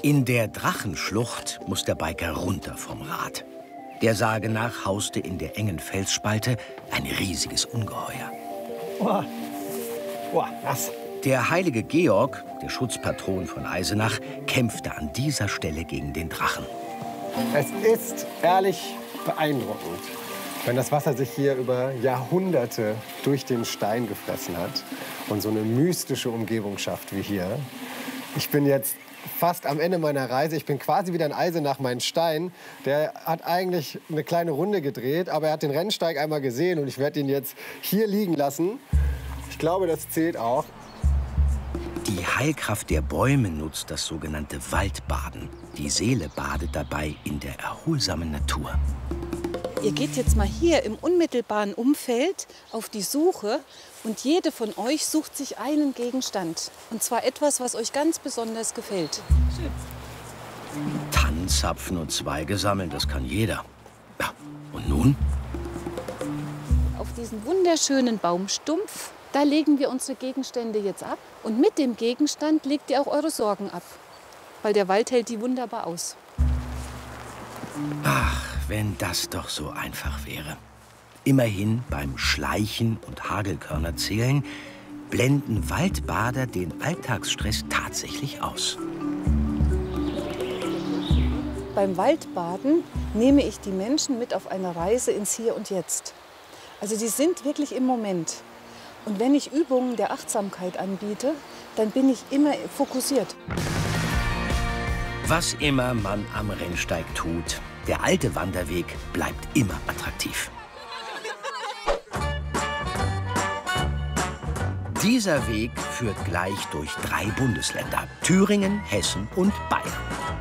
In der Drachenschlucht muss der Biker runter vom Rad. Der Sage nach hauste in der engen Felsspalte ein riesiges Ungeheuer. Boah, nass. Der heilige Georg, der Schutzpatron von Eisenach, kämpfte an dieser Stelle gegen den Drachen. Es ist ehrlich beeindruckend, wenn das Wasser sich hier über Jahrhunderte durch den Stein gefressen hat und so eine mystische Umgebung schafft wie hier. Ich bin jetzt fast am Ende meiner Reise. Ich bin quasi wieder in Eisenach. Mein Stein, der hat eigentlich eine kleine Runde gedreht, aber er hat den Rennsteig einmal gesehen und ich werde ihn jetzt hier liegen lassen. Ich glaube, das zählt auch. Die Heilkraft der Bäume nutzt das sogenannte Waldbaden. Die Seele badet dabei in der erholsamen Natur. Ihr geht jetzt mal hier im unmittelbaren Umfeld auf die Suche und jede von euch sucht sich einen Gegenstand. Und zwar etwas, was euch ganz besonders gefällt. Tannenzapfen und Zweige sammeln, das kann jeder. Ja, und nun? Auf diesen wunderschönen Baumstumpf, da legen wir unsere Gegenstände jetzt ab. Und mit dem Gegenstand legt ihr auch eure Sorgen ab. Weil der Wald hält die wunderbar aus. Ach, wenn das doch so einfach wäre. Immerhin beim Schleichen und Hagelkörner zählen blenden Waldbader den Alltagsstress tatsächlich aus. Beim Waldbaden nehme ich die Menschen mit auf eine Reise ins Hier und Jetzt. Also die sind wirklich im Moment. Und wenn ich Übungen der Achtsamkeit anbiete, dann bin ich immer fokussiert. Was immer man am Rennsteig tut, der alte Wanderweg bleibt immer attraktiv. Dieser Weg führt gleich durch 3 Bundesländer: Thüringen, Hessen und Bayern.